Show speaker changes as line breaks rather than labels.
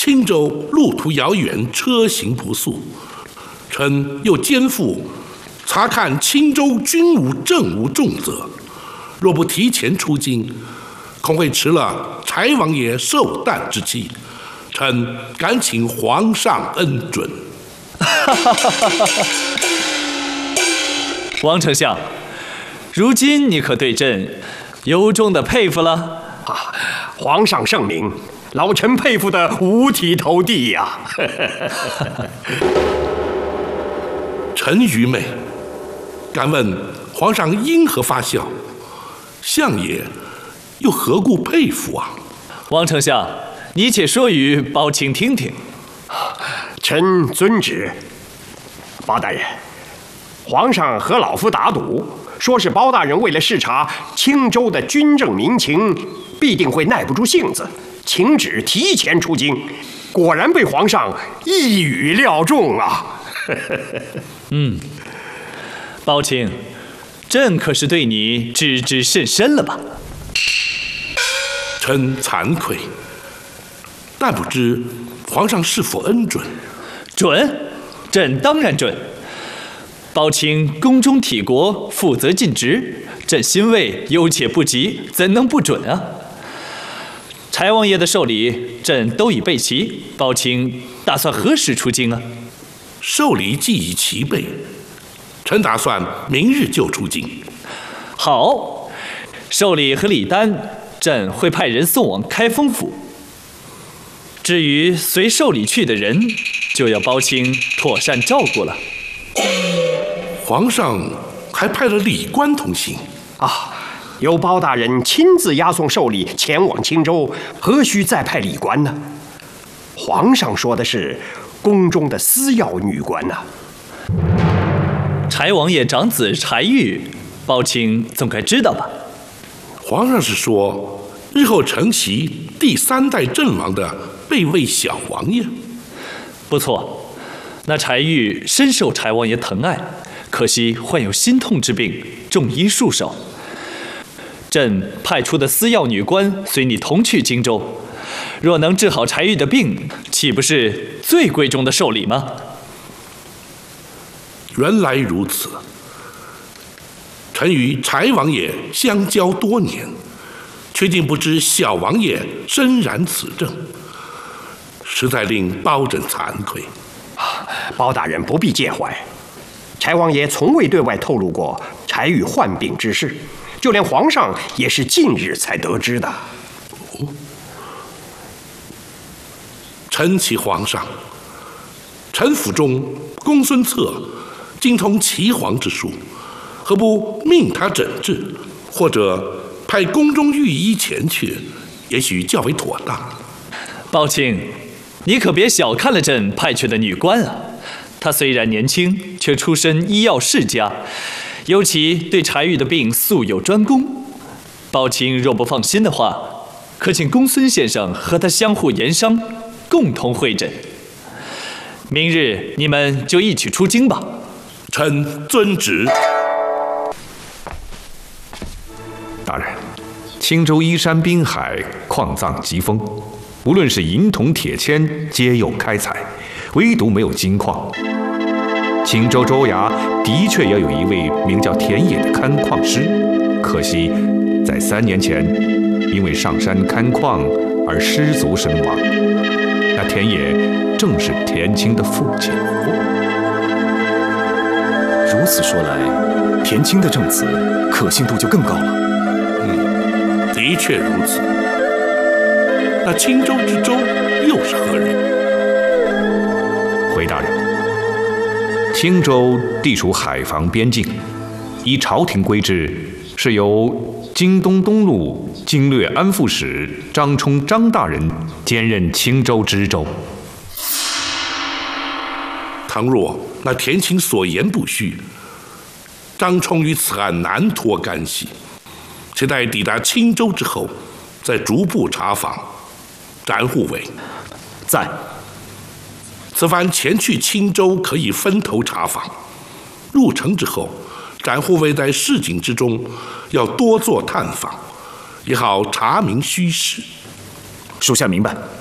青州路途遥远，车行不速，臣又肩负查看青州军务政务重责，若不提前出京，恐会迟了柴王爷寿诞之期。臣敢请皇上恩准。
王丞相，如今你可对朕由衷的佩服了。
皇上圣明，老臣佩服的五体投地呀。
臣愚昧，敢问皇上因何发笑？相爷又何故佩服啊？
王丞相，你且说与包卿听听。
臣遵旨。包大人，皇上和老夫打赌，说是包大人为了视察青州的军政民情，必定会耐不住性子，请旨提前出京。果然被皇上一语料中啊！
包卿，朕可是对你知之甚深了吧？
臣惭愧，但不知皇上是否恩准？
准，朕当然准。包卿宫中体国，负责尽职，朕欣慰，忧切不及，怎能不准啊？柴王爷的寿礼，朕都已备齐，包卿打算何时出京啊？
寿礼既已齐备，臣打算明日就出京。
好，寿礼和礼单，朕会派人送往开封府。至于随寿礼去的人，就要包卿妥善照顾了。
皇上还派了礼官同行
啊！由包大人亲自押送寿礼前往青州，何须再派礼官呢？皇上说的是宫中的私要女官呐。
柴王爷长子柴玉，包卿总该知道吧？
皇上是说，日后承袭第3代阵亡的备位小王爷。
不错，那柴玉深受柴王爷疼爱，可惜患有心痛之病，重医束手。朕派出的私要女官随你同去荆州，若能治好柴玉的病，岂不是最贵重的寿礼吗？
原来如此。臣与柴王爷相交多年，却竟不知小王爷深染此症，实在令包拯惭愧。
包大人不必介怀，柴王爷从未对外透露过柴玉患病之事，就连皇上也是近日才得知的。臣启皇上，臣府中公孙策精通岐黄之术，何不命他诊治，或者派宫中御医前去，也许较为妥当。
包卿，你可别小看了朕派去的女官啊！她虽然年轻，却出身医药世家，尤其对柴玉的病素有专攻。包卿若不放心的话，可请公孙先生和他相互研商，共同会诊。明日你们就一起出京吧。
臣遵旨。
大人，青州依山滨海，矿藏极丰，无论是银铜铁铅，皆有开采，唯独没有金矿。青州州衙的确要有一位名叫田野的勘矿师，可惜在3年前因为上山勘矿而失足身亡。那田野正是田青的父亲。
如此说来，田青的证词可信度就更高了。
的确如此。那青州之州又是何人？
回大人，青州地处海防边境，依朝廷规制，是由京东东路经略安副使张冲张大人兼任青州知州。
倘若那田青所言不虚，张冲与此案难脱干系，且待抵达青州之后，再逐步查访。展护卫
在。
此番前去青州，可以分头查访。入城之后，展护卫在市井之中要多做探访，也好查明虚实。
属下明白。